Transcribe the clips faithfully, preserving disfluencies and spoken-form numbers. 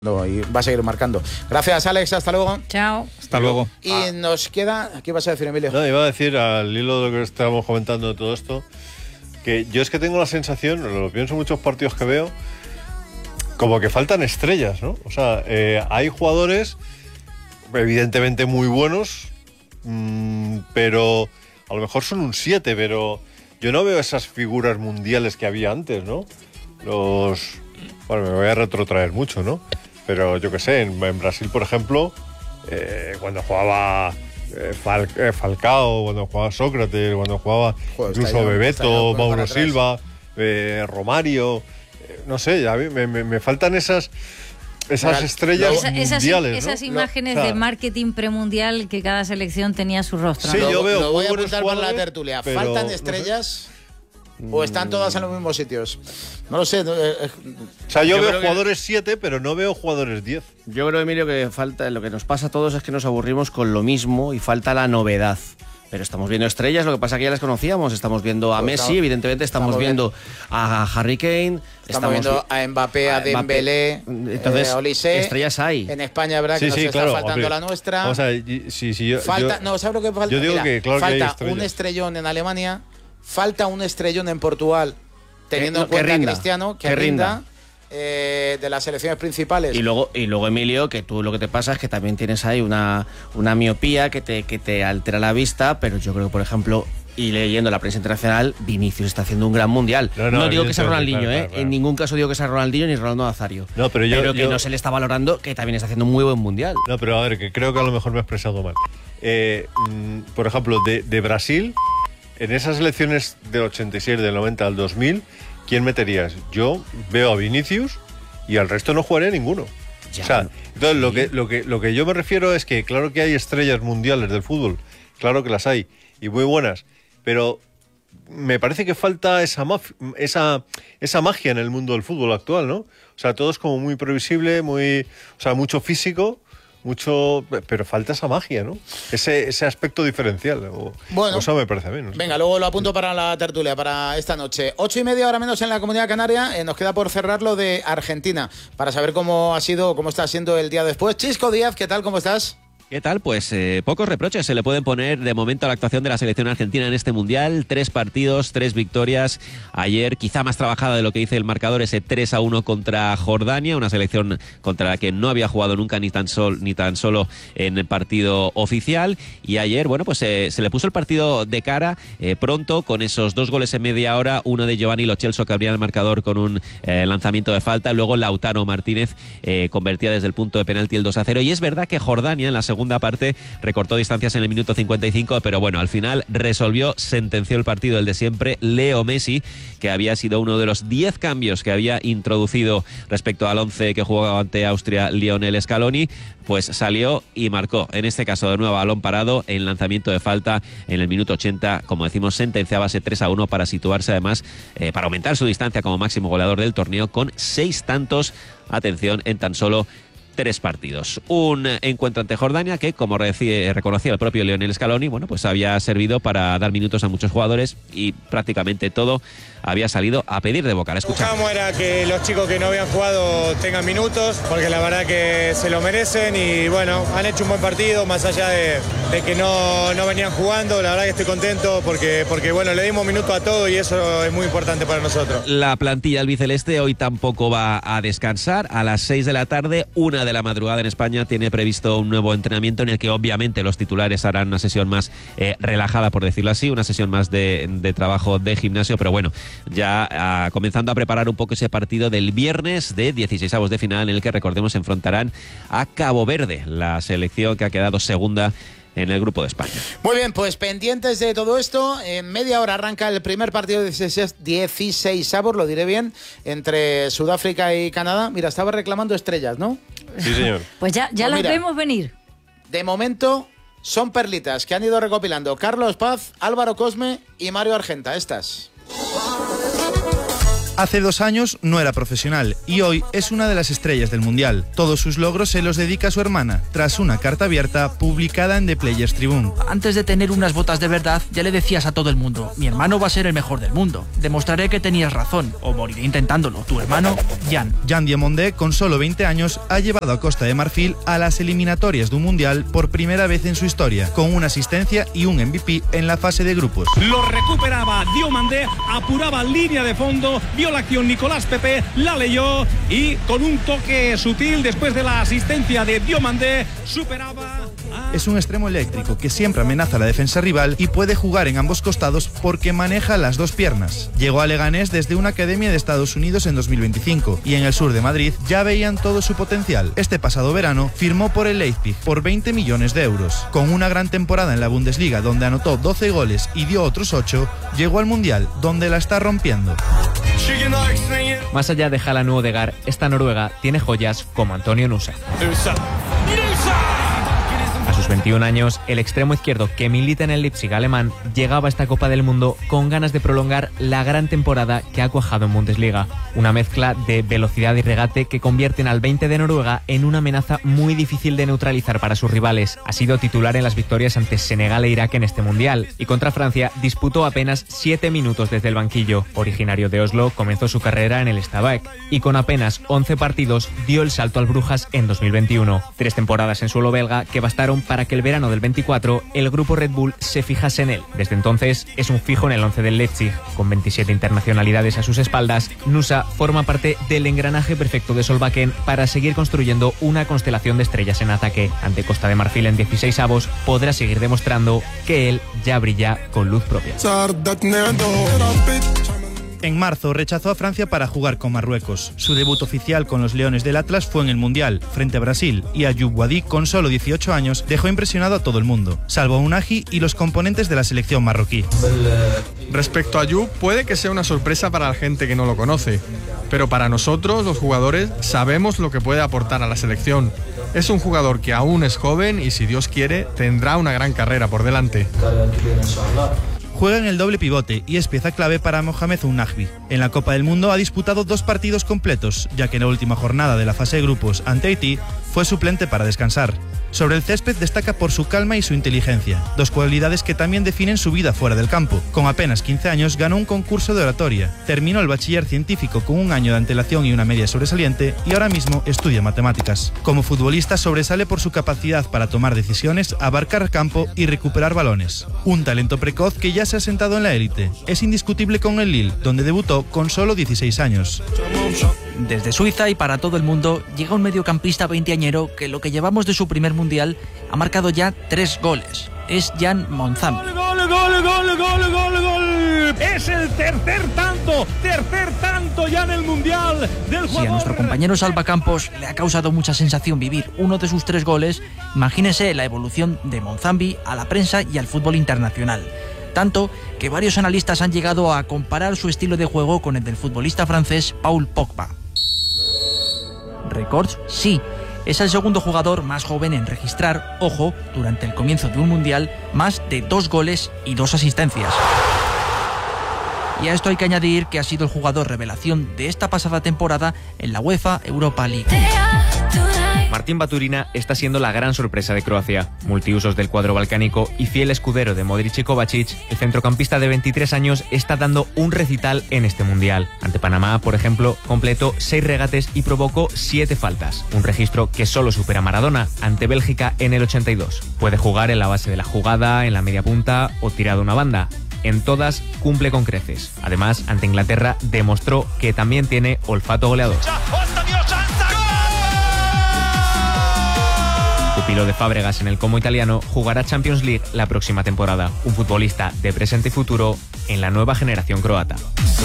y va a seguir marcando. Gracias, Alex, hasta luego. Chao. Hasta luego. Y ah. nos queda, ¿qué vas a decir, Emilio? No, iba a decir, al hilo de lo que estábamos comentando de todo esto, que yo es que tengo la sensación, lo pienso en muchos partidos que veo, como que faltan estrellas, ¿no? O sea, eh, hay jugadores evidentemente muy buenos, mmm, pero a lo mejor son un siete, pero yo no veo esas figuras mundiales que había antes, ¿no? Los... Bueno, me voy a retrotraer mucho, ¿no? Pero yo qué sé, en, en Brasil, por ejemplo, eh, cuando jugaba eh, Fal, eh, Falcao, cuando jugaba Sócrates, cuando jugaba Joder, incluso ya, Bebeto, Mauro Silva, eh, Romario, eh, no sé, ya me, me, me faltan esas... Esas Mira, estrellas esa, mundiales, esas, ¿no? esas imágenes Lo, o sea, de marketing premundial que cada selección tenía su rostro. Sí, ¿no? yo veo. Lo voy a apuntar para la tertulia. Pero, ¿Faltan estrellas no sé. o están todas en los mismos sitios? No lo sé. Eh, eh. O sea, yo, yo veo jugadores que... siete, pero no veo jugadores diez. Yo creo, Emilio, que falta, lo que nos pasa a todos es que nos aburrimos con lo mismo y falta la novedad. Pero estamos viendo estrellas, lo que pasa es que ya las conocíamos. Estamos viendo a pues Messi, estamos, evidentemente, estamos, estamos viendo a Harry Kane. Estamos, estamos viendo a Mbappé, a Dembélé, entonces, eh, Olise. Estrellas hay. En España, ¿verdad? Sí, que nos sí, está claro, faltando obvio. la nuestra. O sea, sí, sí, yo, falta, yo, no, ¿sabes lo que falta? Yo digo Mira, que, claro, falta que hay un estrellón en Alemania, falta un estrellón en Portugal, teniendo que, en cuenta que rinda, a Cristiano, que, que rinda. rinda. Eh, de las selecciones principales. Y luego, y luego, Emilio, que tú lo que te pasa es que también tienes ahí una, una miopía que te, que te altera la vista, pero yo creo que, por ejemplo, y leyendo la prensa internacional, Vinicius está haciendo un gran mundial. No, no, no digo que sea Ronaldinho, claro, claro, ¿eh? Claro. En ningún caso digo que sea Ronaldinho ni Ronaldo Nazario. No, pero yo, pero que yo... no se le está valorando, que también está haciendo un muy buen mundial. No, pero a ver, que creo que a lo mejor me he expresado mal. Eh, mmm, por ejemplo, de, de Brasil, en esas elecciones del ochenta y seis, del noventa al dos mil, ¿quién meterías? Yo veo a Vinicius y al resto no jugaría ninguno. Ya, o sea, entonces sí. lo, que, lo, que, lo que yo me refiero es que claro que hay estrellas mundiales del fútbol, claro que las hay, y muy buenas, pero me parece que falta esa, esa, esa magia en el mundo del fútbol actual, ¿no? O sea, todo es como muy previsible, muy, o sea, mucho físico, mucho, pero falta esa magia, ¿no? Ese, ese aspecto diferencial. O, bueno, eso me parece bien. ¿no? Venga, luego lo apunto para la tertulia, para esta noche. Ocho y media, hora menos en la Comunidad Canaria. Eh, nos queda por cerrar lo de Argentina, para saber cómo ha sido, cómo está siendo el día después. Chisco Díaz, ¿qué tal? ¿Cómo estás? ¿Qué tal? Pues eh, pocos reproches se le pueden poner de momento a la actuación de la selección argentina en este Mundial. Tres partidos, tres victorias. Ayer quizá más trabajada de lo que dice el marcador, ese tres a uno contra Jordania, una selección contra la que no había jugado nunca ni tan, sol, ni tan solo en el partido oficial. Y ayer, bueno, pues eh, se le puso el partido de cara eh, pronto con esos dos goles en media hora, uno de Giovanni Lo Celso que abría el marcador con un eh, lanzamiento de falta, luego Lautaro Martínez eh, convertía desde el punto de penalti el dos a cero. Y es verdad que Jordania en la segunda segunda parte recortó distancias en el minuto cincuenta y cinco, pero bueno, al final resolvió, sentenció el partido el de siempre, Leo Messi, que había sido uno de los diez cambios que había introducido respecto al once que jugó ante Austria Lionel Scaloni, pues salió y marcó, en este caso de nuevo balón parado en lanzamiento de falta en el minuto ochenta, como decimos, sentenciaba ese tres a uno para situarse además, eh, para aumentar su distancia como máximo goleador del torneo con seis tantos, atención, en tan solo tres partidos. Un encuentro ante Jordania que, como reconocía el propio Lionel Scaloni, bueno, pues había servido para dar minutos a muchos jugadores y prácticamente todo había salido a pedir de boca. Escuchamos. Buscamos era que los chicos que no habían jugado tengan minutos, porque la verdad que se lo merecen y bueno, han hecho un buen partido, más allá de, de que no, no venían jugando, la verdad que estoy contento porque, porque bueno, le dimos minutos a todo y eso es muy importante para nosotros. La plantilla albiceleste hoy tampoco va a descansar. A las seis de la tarde, una de la madrugada en España, tiene previsto un nuevo entrenamiento en el que obviamente los titulares harán una sesión más eh, relajada, por decirlo así, una sesión más de, de trabajo de gimnasio, pero bueno, ya ah, comenzando a preparar un poco ese partido del viernes de dieciseisavos de final, en el que, recordemos, se enfrentarán a Cabo Verde, la selección que ha quedado segunda en el grupo de España. Muy bien, pues pendientes de todo esto, en media hora arranca el primer partido de dieciseisavos, lo diré bien, entre Sudáfrica y Canadá. Mira, estaba reclamando estrellas, ¿no? Sí, señor. Pues ya, ya pues las mira, vemos venir. De momento son perlitas que han ido recopilando Carlos Paz, Álvaro Cosme y Mario Argenta. Estas. Hace dos años no era profesional y hoy es una de las estrellas del Mundial. Todos sus logros se los dedica a su hermana, tras una carta abierta publicada en The Players Tribune. Antes de tener unas botas de verdad, ya le decías a todo el mundo: mi hermano va a ser el mejor del mundo. Demostraré que tenías razón, o moriré intentándolo. Tu hermano, Jan. Jan Diomondé, con solo veinte años, ha llevado a Costa de Marfil a las eliminatorias de un Mundial por primera vez en su historia, con una asistencia y un M V P en la fase de grupos. Lo recuperaba Diomandé, apuraba línea de fondo, vio la acción Nicolás Pepe, la leyó y con un toque sutil después de la asistencia de Diomandé superaba... A... Es un extremo eléctrico que siempre amenaza a la defensa rival y puede jugar en ambos costados porque maneja las dos piernas. Llegó a Leganés desde una academia de Estados Unidos en dos mil veinticinco y en el sur de Madrid ya veían todo su potencial. Este pasado verano firmó por el Leipzig por veinte millones de euros. Con una gran temporada en la Bundesliga donde anotó doce goles y dio otros ocho, llegó al Mundial donde la está rompiendo. Más allá de Haaland u Odegaard, esta Noruega tiene joyas como Antonio Nusa. A sus veintiún años, el extremo izquierdo que milita en el Leipzig alemán llegaba a esta Copa del Mundo con ganas de prolongar la gran temporada que ha cuajado en Bundesliga. Una mezcla de velocidad y regate que convierten al veinte de Noruega en una amenaza muy difícil de neutralizar para sus rivales. Ha sido titular en las victorias ante Senegal e Irak en este Mundial y contra Francia disputó apenas siete minutos desde el banquillo. Originario de Oslo, comenzó su carrera en el Stabæk y con apenas once partidos dio el salto al Brujas en dos mil veintiuno. Tres temporadas en suelo belga que bastaron para que el verano del veinticuatro el grupo Red Bull se fijase en él. Desde entonces es un fijo en el once del Leipzig. Con veintisiete internacionalidades a sus espaldas, Nusa forma parte del engranaje perfecto de Solbakken para seguir construyendo una constelación de estrellas en ataque. Ante Costa de Marfil en dieciséis avos podrá seguir demostrando que él ya brilla con luz propia. En marzo rechazó a Francia para jugar con Marruecos. Su debut oficial con los Leones del Atlas fue en el Mundial, frente a Brasil, y Ayoub Wadi, con solo dieciocho años, dejó impresionado a todo el mundo, salvo a Unagi y los componentes de la selección marroquí. Respecto a Ayoub, puede que sea una sorpresa para la gente que no lo conoce, pero para nosotros, los jugadores, sabemos lo que puede aportar a la selección. Es un jugador que aún es joven y, si Dios quiere, tendrá una gran carrera por delante. Juega en el doble pivote y es pieza clave para Mohamed Unagbi. En la Copa del Mundo ha disputado dos partidos completos, ya que en la última jornada de la fase de grupos ante Haití fue suplente para descansar. Sobre el césped destaca por su calma y su inteligencia, dos cualidades que también definen su vida fuera del campo. Con apenas quince años ganó un concurso de oratoria, terminó el bachiller científico con un año de antelación y una media sobresaliente y ahora mismo estudia matemáticas. Como futbolista sobresale por su capacidad para tomar decisiones, abarcar campo y recuperar balones. Un talento precoz que ya se ha sentado en la élite. Es indiscutible con el Lille, donde debutó con solo dieciséis años. Desde Suiza y para todo el mundo llega un mediocampista veinteañero que lo que llevamos de su primer mundial ha marcado ya tres goles. Es Jan Monzambi. ¡Gol, gol, gol, gol, gol, gol! Es el tercer tanto, tercer tanto ya en el mundial del jugador. Si a nuestro compañero Salva Campos le ha causado mucha sensación vivir uno de sus tres goles, imagínese la evolución de Monzambi a la prensa y al fútbol internacional. Tanto que varios analistas han llegado a comparar su estilo de juego con el del futbolista francés Paul Pogba. ¿Récords? Sí. Es el segundo jugador más joven en registrar, ojo, durante el comienzo de un mundial, más de dos goles y dos asistencias. Y a esto hay que añadir que ha sido el jugador revelación de esta pasada temporada en la UEFA Europa League. Martín Baturina está siendo la gran sorpresa de Croacia. Multiusos del cuadro balcánico y fiel escudero de Modric y Kovacic, el centrocampista de veintitrés años está dando un recital en este mundial. Ante Panamá, por ejemplo, completó seis regates y provocó siete faltas, un registro que solo supera Maradona ante Bélgica en el ochenta y dos. Puede jugar en la base de la jugada, en la media punta o tirado una banda. En todas cumple con creces. Además, ante Inglaterra demostró que también tiene olfato goleador. Pupilo de Fábregas en el Como italiano, jugará Champions League la próxima temporada. Un futbolista de presente y futuro en la nueva generación croata.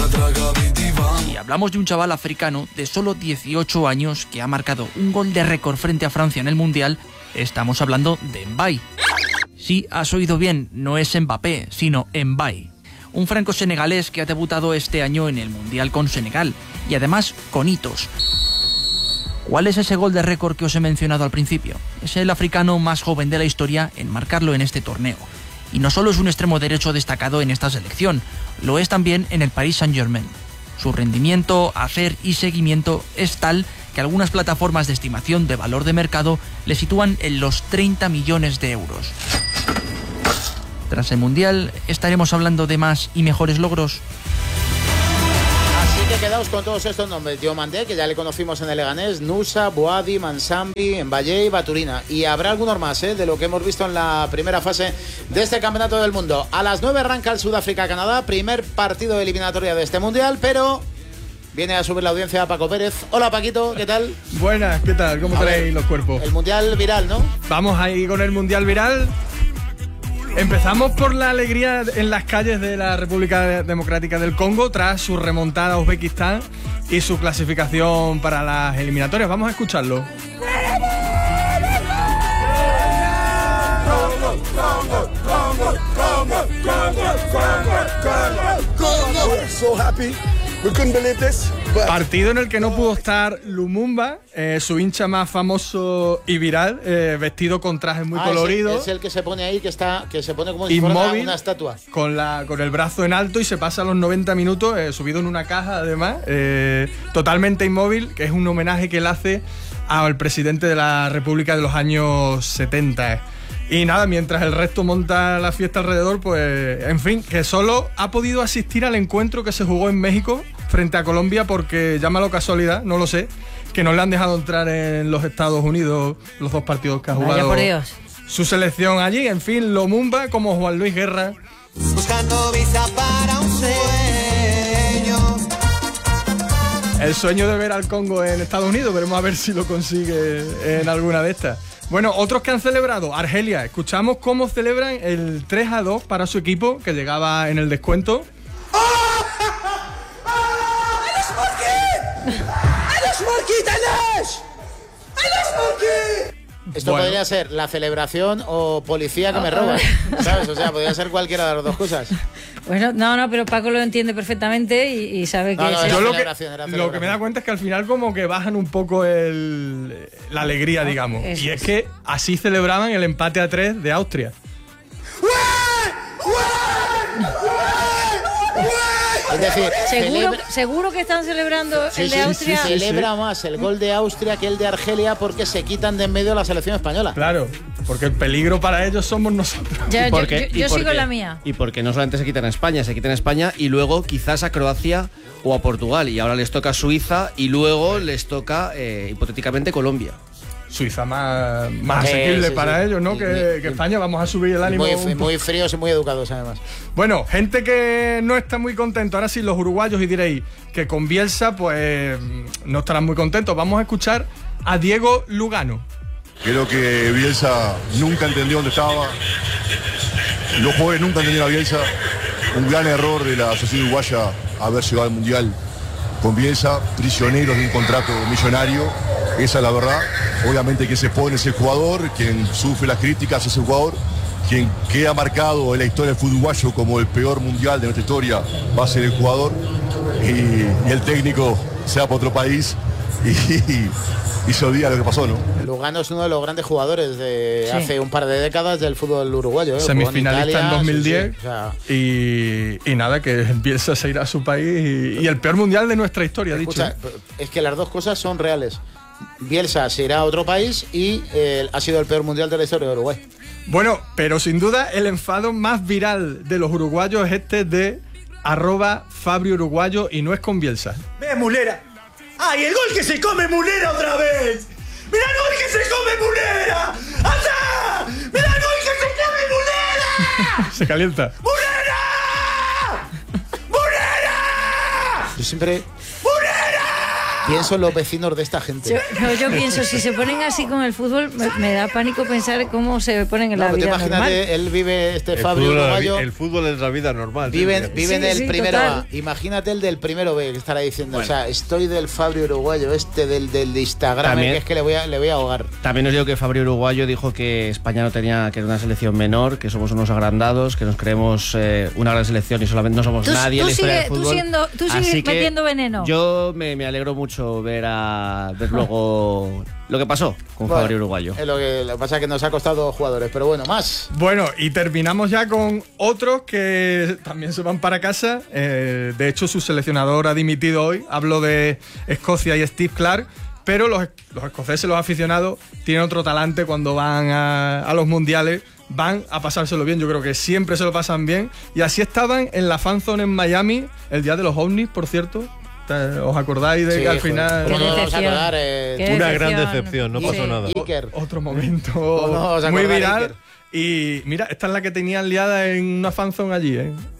Y hablamos de un chaval africano de solo dieciocho años que ha marcado un gol de récord frente a Francia en el Mundial. Estamos hablando de Mbaye. Sí, has oído bien, no es Mbappé, sino Mbaye. Un franco-senegalés que ha debutado este año en el Mundial con Senegal y además con hitos. ¿Cuál es ese gol de récord que os he mencionado al principio? Es el africano más joven de la historia en marcarlo en este torneo. Y no solo es un extremo derecho destacado en esta selección, lo es también en el Paris Saint-Germain. Su rendimiento, hacer y seguimiento es tal que algunas plataformas de estimación de valor de mercado le sitúan en los treinta millones de euros. Tras el Mundial, ¿estaremos hablando de más y mejores logros? Así que quedaos con todos estos nombres. Diomandé, que ya le conocimos en el Leganés, Nusa, Boadi, Mansambi, Mbaye y Baturina. Y habrá algunos más, ¿eh?, de lo que hemos visto en la primera fase de este Campeonato del Mundo. A las nueve arranca el Sudáfrica-Canadá, primer partido de eliminatoria de este Mundial, pero viene a subir la audiencia a Paco Pérez. Hola, Paquito, ¿qué tal? Buenas, ¿qué tal? ¿Cómo traéis los cuerpos? El Mundial viral, ¿no? Vamos ahí con el Mundial viral. Empezamos por la alegría en las calles de la República Democrática del Congo tras su remontada a Uzbekistán y su clasificación para las eliminatorias. Vamos a escucharlo. Congo, Congo, Congo, Congo, Congo, Congo, Congo. We're so happy. We couldn't believe this. Partido en el que no pudo estar Lumumba, eh, su hincha más famoso y viral, eh, vestido con trajes muy ah, coloridos. Es el, es el que se pone ahí, que está, que se pone como si fuera una, una estatua. Con, la, con el brazo en alto y se pasa los noventa minutos eh, subido en una caja, además, eh, totalmente inmóvil, que es un homenaje que él hace al presidente de la República de los años setenta. Y nada, mientras el resto monta la fiesta alrededor, pues, en fin, que solo ha podido asistir al encuentro que se jugó en México frente a Colombia porque, llámalo casualidad, no lo sé, que no le han dejado entrar en los Estados Unidos los dos partidos que ha jugado. Vaya por Dios. Su selección allí. En fin, Lumumba como Juan Luis Guerra. Buscando visa para un sueño. El sueño de ver al Congo en Estados Unidos, veremos a ver si lo consigue en alguna de estas. Bueno, otros que han celebrado, Argelia. Escuchamos cómo celebran el tres a dos para su equipo, que llegaba en el descuento. Esto bueno. podría ser la celebración o policía que me roba, ¿sabes? O sea, podría ser cualquiera de las dos cosas. Bueno, no, no, pero Paco lo entiende perfectamente y, y sabe que... No, no, es yo lo que, era lo que me da cuenta es que al final como que bajan un poco el, la alegría, digamos. Eso y es, es que así celebraban el empate a tres de Austria. Es decir, ¿Seguro, celebra... seguro que están celebrando sí, el de sí, Austria. Sí, sí, celebra más el gol de Austria que el de Argelia porque se quitan de en medio la selección española. Claro, porque el peligro para ellos somos nosotros. Ya, ¿Y por qué? yo yo, yo porque, sigo la mía. Y porque no solamente se quitan a España, se quitan a España y luego quizás a Croacia o a Portugal. Y ahora les toca Suiza y luego les toca, eh, hipotéticamente, Colombia. Suiza más, más sí, asequible sí, para sí. ellos, ¿no? Y, que, y, que España. Vamos a subir el ánimo. Muy, muy fríos y muy educados, además. Bueno, gente que no está muy contento. Ahora sí, los uruguayos, y diréis que con Bielsa, pues no estarán muy contentos. Vamos a escuchar a Diego Lugano. Creo que Bielsa nunca entendió dónde estaba. Los jugadores nunca entendieron a Bielsa. Un gran error de la sociedad uruguaya haber llegado al Mundial con Bielsa, prisioneros de un contrato millonario. Esa es la verdad. Obviamente quien se pone es el jugador, quien sufre las críticas es el jugador, quien queda marcado en la historia del fútbol uruguayo como el peor mundial de nuestra historia va a ser el jugador y, y el técnico sea para otro país y, y, y se olvida lo que pasó, ¿no? Lugano es uno de los grandes jugadores de sí. hace un par de décadas del fútbol uruguayo. ¿eh? Semifinalista en, Italia, en dos mil diez sí, sí, o sea, y, y nada, que Bielsa se irá a su país y, y el peor mundial de nuestra historia, escucha, dicho. ¿eh? Es que las dos cosas son reales. Bielsa se irá a otro país y eh, ha sido el peor mundial de la historia de Uruguay. Bueno, pero sin duda el enfado más viral de los uruguayos es este de arroba Fabio Uruguayo y no es con Bielsa. ¡Ve, Mulera! ¡Ay, el gol que se come Mulera otra vez! ¡Mira el gol que se come Mulera! ¡Anda! ¡Mira el gol que se come Mulera! Se calienta. ¡Mulera! ¡Mulera! Yo siempre... pienso en los vecinos de esta gente. Yo, no, yo pienso, si se ponen así con el fútbol, me, me da pánico pensar cómo se ponen en no, la vida imagínate, normal. Él vive, este el Fabio fútbol, Uruguayo... El fútbol es la vida normal. Vive, ¿sí? vive en sí, el sí, primero total. A. Imagínate el del primero B, que estará diciendo. Bueno. O sea, estoy del Fabio Uruguayo, este del, del de Instagram, También, que es que le voy, a, le voy a ahogar. También os digo que Fabio Uruguayo dijo que España no tenía, que era una selección menor, que somos unos agrandados, que nos creemos eh, una gran selección y solamente no somos tú, nadie tú en la historia sigue, del fútbol. Tú, siendo, tú sigues Así que metiendo veneno. Yo me, me alegro mucho mucho ver a ver luego lo que pasó con Bueno, Fabri uruguayo. Es lo que, lo que pasa es que nos ha costado jugadores, pero bueno, más. Bueno, y terminamos ya con otros que también se van para casa. Eh, de hecho, su seleccionador ha dimitido hoy. Hablo de Escocia y Steve Clarke. Pero los, los escoceses, los aficionados, tienen otro talante cuando van a, a los mundiales. Van a pasárselo bien, yo creo que siempre se lo pasan bien. Y así estaban en la fanzone en Miami, el día de los ovnis, por cierto. ¿Os acordáis de Sí, que al joder. final... ¿Cómo no nos vamos a acordar? Eh, Una gran decepción, no Sí. pasó nada. Iker. Otro momento ¿Cómo no os muy acordáis, viral. Iker? Y mira, esta es la que tenían liada en una fanzone allí, ¿eh?